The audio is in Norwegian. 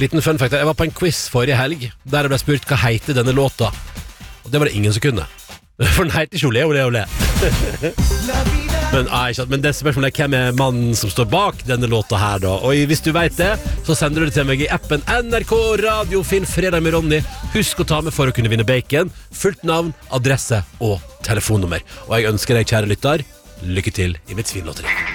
liten fun fact. Jeg var på en quiz forrige helg der jeg ble spurt hva heter denne låta. Og det var det ingen som kunne. For den heter ikke Ole, Ole, Ole. Men det spørsmålet er hvem er mannen som står bak denne låta her da. Og hvis du vet det, så sender du det til meg i appen NRK Radio. Finn Fredag med Ronny. Husk å ta med for å kunne vinne bacon. Fullt navn, adresse og telefonnummer. Og jeg ønsker deg, kjære lytter, lykke til i mitt svinlotteri.